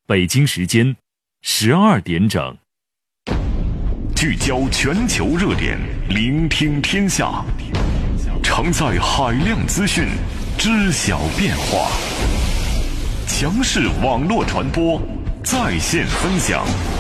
北京时间12点整。 聚焦全球热点，聆听天下，承载海量资讯，知晓变化。强势网络传播，在线分享。